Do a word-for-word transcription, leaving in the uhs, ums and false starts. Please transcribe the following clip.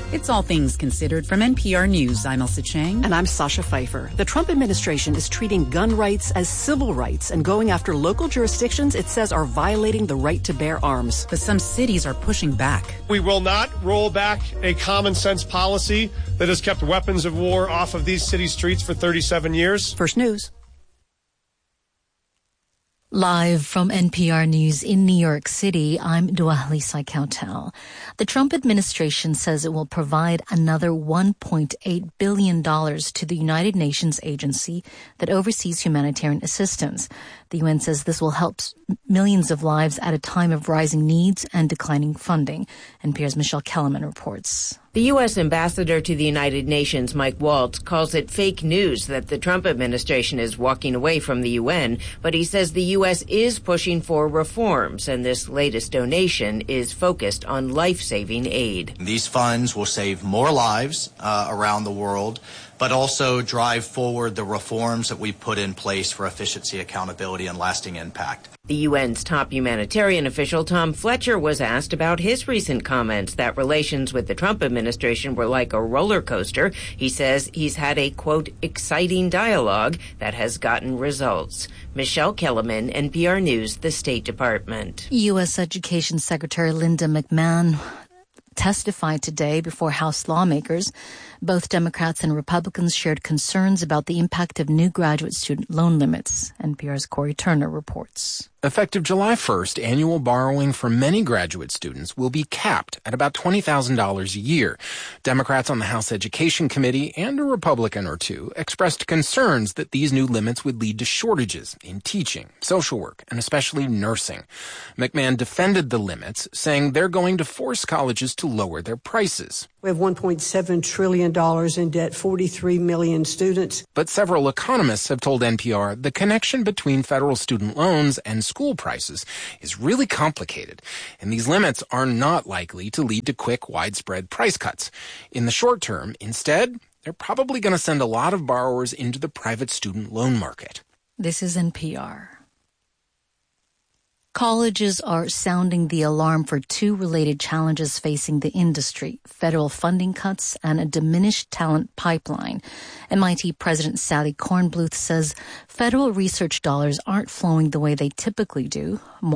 It's All Things Considered from N P R News. I'm Elsa Chang. And I'm Sasha Pfeiffer. The Trump administration is treating gun rights as civil rights and going after local jurisdictions it says are violating the right to bear arms. But some cities are pushing back. We will not roll back a common sense policy that has kept weapons of war off of these city streets for thirty-seven years. First News. Live from N P R News in New York City, I'm Duahli Saikautel. The Trump administration says it will provide another one point eight billion dollars to the United Nations agency that oversees humanitarian assistance. The U N says this will help millions of lives at a time of rising needs and declining funding. N P R's Michelle Kellerman reports. The U S ambassador to the United Nations, Mike Waltz, calls it fake news that the Trump administration is walking away from the U N, but he says the U S is pushing for reforms, and this latest donation is focused on life-saving aid. These funds will save more lives uh, around the world, but also drive forward the reforms that we put in place for efficiency, accountability, and lasting impact. The U N's top humanitarian official, Tom Fletcher, was asked about his recent comments that relations with the Trump administration were like a roller coaster. He says he's had a, quote, exciting dialogue that has gotten results. Michelle Kellerman, N P R News, the State Department. U S Education Secretary Linda McMahon testified today before House lawmakers. Both Democrats and Republicans shared concerns about the impact of new graduate student loan limits. N P R's Corey Turner reports. Effective July first, annual borrowing for many graduate students will be capped at about twenty thousand dollars a year. Democrats on the House Education Committee and a Republican or two expressed concerns that these new limits would lead to shortages in teaching, social work, and especially nursing. McMahon defended the limits, saying they're going to force colleges to lower their prices. We have one point seven trillion dollars in debt, forty-three million students. But several economists have told N P R the connection between federal student loans and school prices is really complicated, and these limits are not likely to lead to quick, widespread price cuts. In the short term, instead, they're probably going to send a lot of borrowers into the private student loan market. This is N P R. Colleges are sounding the alarm for two related challenges facing the industry: federal funding cuts and a diminished talent pipeline. M I T President Sally Kornbluth says federal research dollars aren't flowing the way they typically do. More